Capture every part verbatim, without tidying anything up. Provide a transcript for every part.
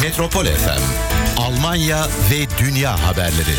Metropol F M, Almanya ve dünya haberleri.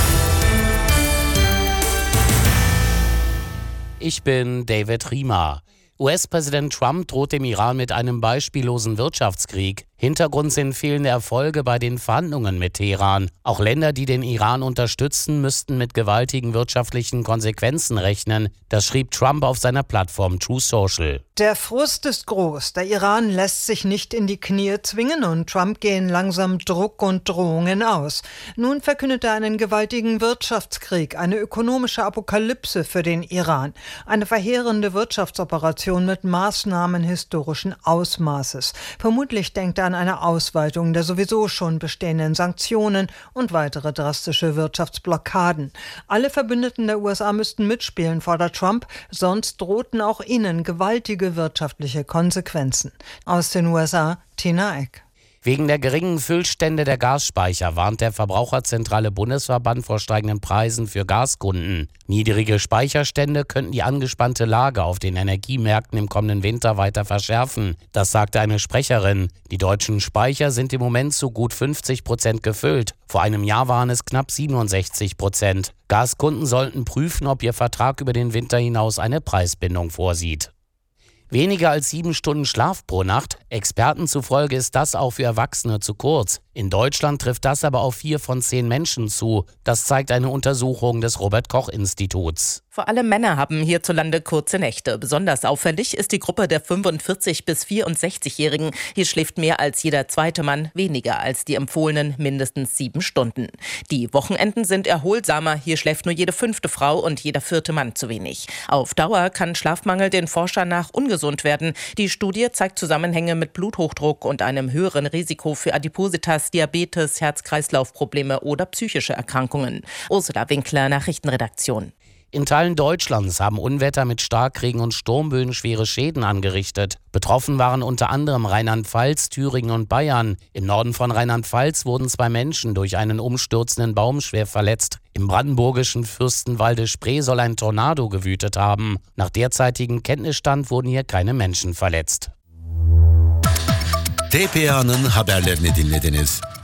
Ich bin David Riemer. U S-Präsident Trump droht dem Iran mit einem beispiellosen Wirtschaftskrieg. Hintergrund sind fehlende Erfolge bei den Verhandlungen mit Teheran. Auch Länder, die den Iran unterstützen, müssten mit gewaltigen wirtschaftlichen Konsequenzen rechnen. Das schrieb Trump auf seiner Plattform Truth Social. Der Frust ist groß. Der Iran lässt sich nicht in die Knie zwingen und Trump gehen langsam Druck und Drohungen aus. Nun verkündet er einen gewaltigen Wirtschaftskrieg, eine ökonomische Apokalypse für den Iran. Eine verheerende Wirtschaftsoperation mit Maßnahmen historischen Ausmaßes. Vermutlich denkt er an eine Ausweitung der sowieso schon bestehenden Sanktionen und weitere drastische Wirtschaftsblockaden. Alle Verbündeten der U S A müssten mitspielen, fordert Trump, sonst drohten auch ihnen gewaltige wirtschaftliche Konsequenzen. Aus den U S A, Tina Eck. Wegen der geringen Füllstände der Gasspeicher warnt der Verbraucherzentrale Bundesverband vor steigenden Preisen für Gaskunden. Niedrige Speicherstände könnten die angespannte Lage auf den Energiemärkten im kommenden Winter weiter verschärfen. Das sagte eine Sprecherin. Die deutschen Speicher sind im Moment zu gut fünfzig Prozent gefüllt. Vor einem Jahr waren es knapp siebenundsechzig Prozent. Gaskunden sollten prüfen, ob ihr Vertrag über den Winter hinaus eine Preisbindung vorsieht. Weniger als sieben Stunden Schlaf pro Nacht. Experten zufolge ist das auch für Erwachsene zu kurz. In Deutschland trifft das aber auf vier von zehn Menschen zu. Das zeigt eine Untersuchung des Robert-Koch-Instituts. Vor allem Männer haben hierzulande kurze Nächte. Besonders auffällig ist die Gruppe der fünfundvierzig- bis vierundsechzigjährigen. Hier schläft mehr als jeder zweite Mann weniger als die empfohlenen mindestens sieben Stunden. Die Wochenenden sind erholsamer. Hier schläft nur jede fünfte Frau und jeder vierte Mann zu wenig. Auf Dauer kann Schlafmangel den Forschern nach ungesund werden. Die Studie zeigt Zusammenhänge mit Bluthochdruck und einem höheren Risiko für Adipositas, Diabetes, Herz-Kreislauf-Probleme oder psychische Erkrankungen. Ursula Winkler, Nachrichtenredaktion. In Teilen Deutschlands haben Unwetter mit Starkregen und Sturmböen schwere Schäden angerichtet. Betroffen waren unter anderem Rheinland-Pfalz, Thüringen und Bayern. Im Norden von Rheinland-Pfalz wurden zwei Menschen durch einen umstürzenden Baum schwer verletzt. Im brandenburgischen Fürstenwalde-Spree soll ein Tornado gewütet haben. Nach derzeitigem Kenntnisstand wurden hier keine Menschen verletzt. T P A'nın haberlerini dinlediniz.